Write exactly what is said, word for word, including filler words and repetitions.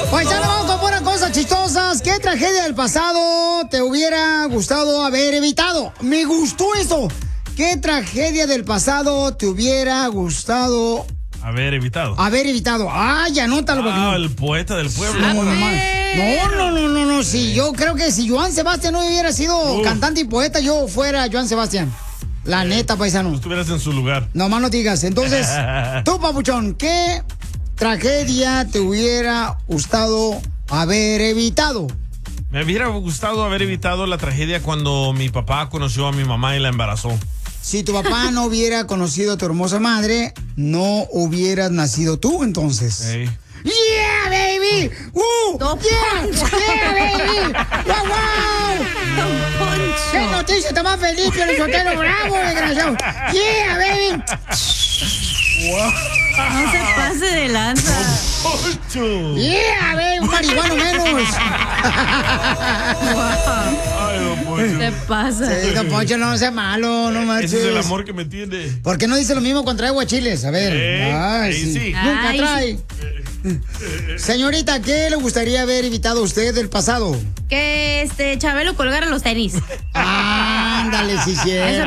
Pues ya nos vamos con buenas cosas chistosas. ¿Qué tragedia del pasado te hubiera gustado haber evitado? Me gustó eso. ¿Qué tragedia del pasado te hubiera gustado haber evitado? Haber evitado. Ay, anótalo. Ah, no. el poeta del pueblo. No, no, no, no, no, no. Si yo creo que si Joan Sebastián no hubiera sido Uf. cantante y poeta, yo fuera Joan Sebastián. La eh, neta, paisano. Tú estuvieras en su lugar. No más no digas. Entonces, tú, papuchón, ¿qué tragedia te hubiera gustado haber evitado? Me hubiera gustado haber evitado la tragedia cuando mi papá conoció a mi mamá y la embarazó. Si tu papá no hubiera conocido a tu hermosa madre, no hubieras nacido tú, entonces. Hey. ¡Yeah, baby! ¡Uh! No, ¡Yeah! ¡Yeah, baby! ¡Wow, wow! ¡Qué noticia está más feliz que el soltero bravo, desgraciado! ¡Yeah, baby! Wow. No se pase de lanza. Poncho. ¡Yeah, baby! Un marihuano menos. Ay, don Poncho. ¿Qué pasa? Sí, don Poncho, no sea malo, no manches. Ese es el amor que me tiene. ¿Por qué no dice lo mismo cuando trae aguachiles? A ver. Eh, Ay, sí. sí. Nunca Ay, trae. sí. Señorita, ¿qué le gustaría haber evitado a usted del pasado? Que este Chabelo colgara los tenis. Ándale, sí, sí.